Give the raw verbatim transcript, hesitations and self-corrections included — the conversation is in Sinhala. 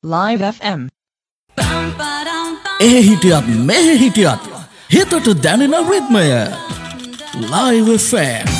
Live F M. ඒ හිටියත් මෙහෙ හිටියත් හිතට දැනෙන රිද්මය Live F M.